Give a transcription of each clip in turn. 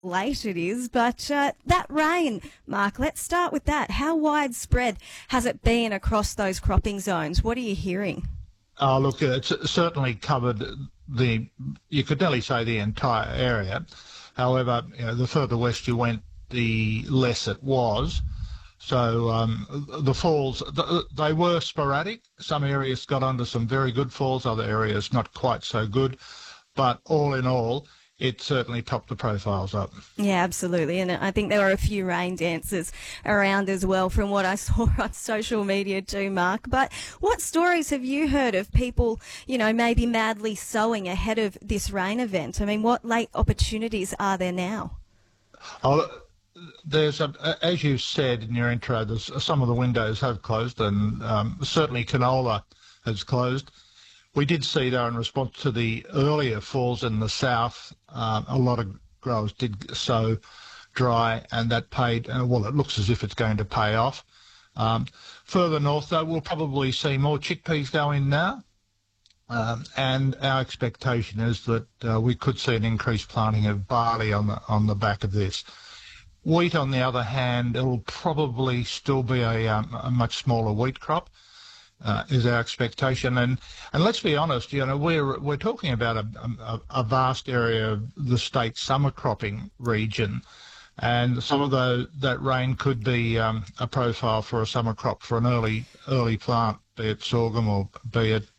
late it is, but that rain, Mark, let's start with that. How widespread has it been across those cropping zones? What are you hearing? Oh, look, it's certainly covered you could nearly say the entire area. However, the further west you went, the less it was. So the falls, they were sporadic. Some areas got under some very good falls, other areas not quite so good. But all in all, it certainly topped the profiles up. Yeah, absolutely. And I think there were a few rain dances around as well from what I saw on social media too, Mark. But what stories have you heard of people, maybe madly sowing ahead of this rain event? I mean, what late opportunities are there now? Oh, as you said in your intro, some of the windows have closed, and certainly canola has closed. We did see, though, in response to the earlier falls in the south, a lot of growers did sow dry, and that paid. It looks as if it's going to pay off. Further north, though, we'll probably see more chickpeas go in now, and our expectation is that we could see an increased planting of barley on the back of this. Wheat, on the other hand, it'll probably still be a much smaller wheat crop. Is our expectation, and let's be honest, we're talking about a vast area of the state's summer cropping region, and some of that rain could be a profile for a summer crop for an early plant, be it sorghum or be it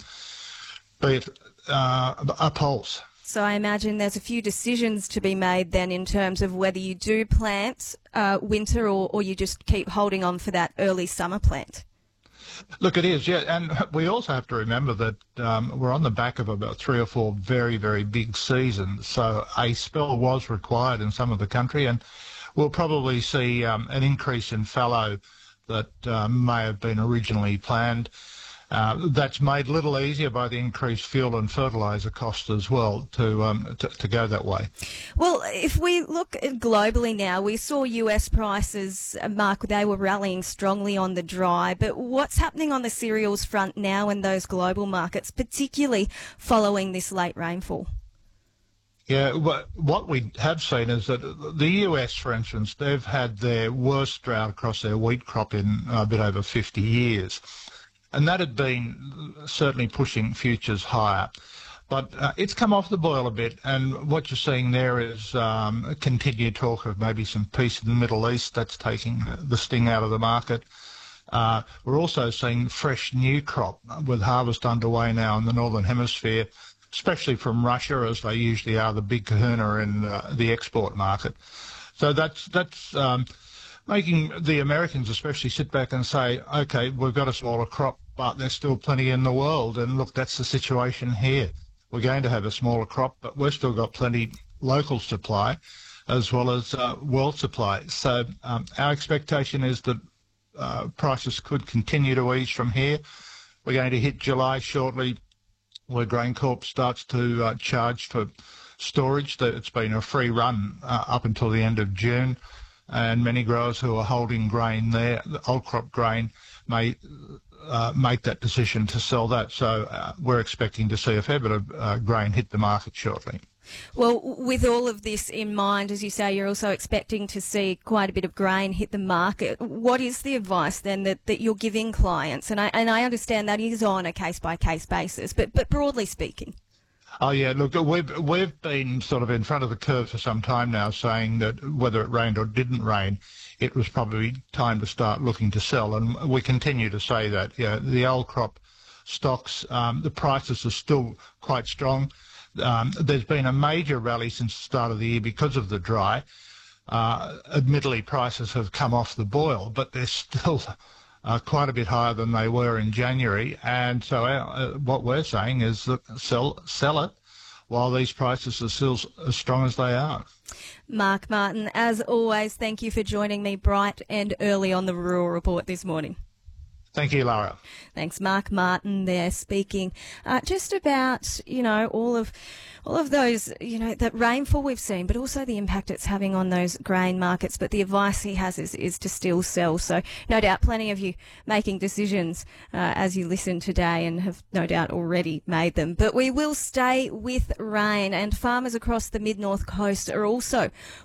a pulse. So I imagine there's a few decisions to be made then in terms of whether you do plant winter or you just keep holding on for that early summer plant. Look, it is, yeah, and we also have to remember that we're on the back of about 3 or 4 very, very big seasons, so a spell was required in some of the country, and we'll probably see an increase in fallow that may have been originally planned. That's made a little easier by the increased fuel and fertiliser cost as well to go that way. Well, if we look globally now, we saw US prices, Mark, they were rallying strongly on the dry, but what's happening on the cereals front now in those global markets, particularly following this late rainfall? Yeah, what we have seen is that the US, for instance, they've had their worst drought across their wheat crop in a bit over 50 years. And that had been certainly pushing futures higher. But it's come off the boil a bit, and what you're seeing there is a continued talk of maybe some peace in the Middle East. That's taking the sting out of the market. We're also seeing fresh new crop with harvest underway now in the Northern Hemisphere, especially from Russia, as they usually are the big kahuna in the export market. So that's making the Americans especially sit back and say, OK, we've got a smaller crop, but there's still plenty in the world. And look, that's the situation here. We're going to have a smaller crop, but we've still got plenty local supply as well as world supply. So our expectation is that prices could continue to ease from here. We're going to hit July shortly, where GrainCorp starts to charge for storage. It's been a free run up until the end of June. And many growers who are holding grain there, the old crop grain, may make that decision to sell that. So we're expecting to see a fair bit of grain hit the market shortly. Well, with all of this in mind, as you say, you're also expecting to see quite a bit of grain hit the market. What is the advice then that you're giving clients? And I understand that is on a case-by-case basis, but broadly speaking. Oh, yeah, look, we've been sort of in front of the curve for some time now, saying that whether it rained or didn't rain, it was probably time to start looking to sell, and we continue to say that. Yeah, the old crop stocks, the prices are still quite strong. There's been a major rally since the start of the year because of the dry. Admittedly, prices have come off the boil, but they're still quite a bit higher than they were in January. And so what we're saying is that sell it while these prices are still as strong as they are. Mark Martin, as always, thank you for joining me bright and early on the Rural Report this morning. Thank you, Lara. Thanks, Mark Martin there speaking just about, all of those, that rainfall we've seen, but also the impact it's having on those grain markets. But the advice he has is to still sell. So no doubt plenty of you making decisions as you listen today and have no doubt already made them. But we will stay with rain, and farmers across the mid-north coast are also